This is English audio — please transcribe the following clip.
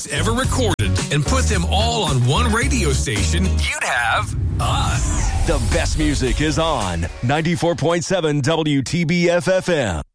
ever recorded and put them all on one radio station, you'd have us. The best music is on 94.7 WTBF-FM.